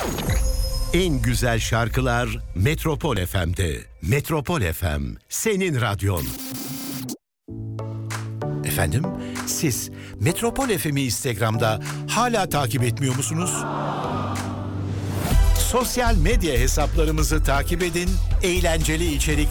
En güzel şarkılar Metropol FM'de. Metropol FM, senin radyon. Efendim, siz Metropol FM'i Instagram'da hala takip etmiyor musunuz? Sosyal medya hesaplarımızı takip edin, eğlenceli içerik